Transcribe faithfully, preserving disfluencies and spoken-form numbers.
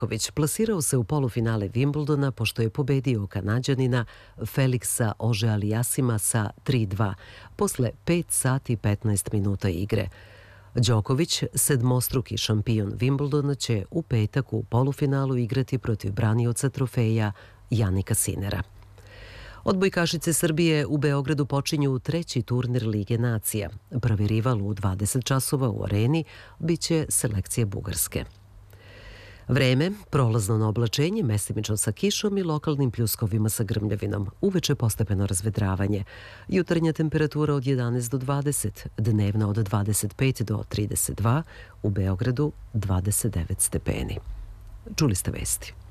Djokovic plasirao se u polufinale Wimbledona pošto je pobedio Kanađanina Feliksa Ože-Aliassima sa tri dva posle pet sati i petnaest minuta igre. Djokovic, sedmostruki šampion Wimbledona, će u petak u polufinalu igrati protiv branioca trofeja Janika Sinera. Odbojkašice Srbije u Beogradu počinju treći turnir Lige nacija. Prvi rival u dvadeset časova u Areni biće selekcija Bugarske. Vreme, prolazno na oblačenje, mestimično sa kišom i lokalnim pljuskovima sa grmljavinom. Uveče postepeno razvedravanje. Jutarnja temperatura od jedanaest do dvadeset, dnevna od dvadeset pet do trideset dva, u Beogradu dvadeset devet stepeni. Čuli ste vesti.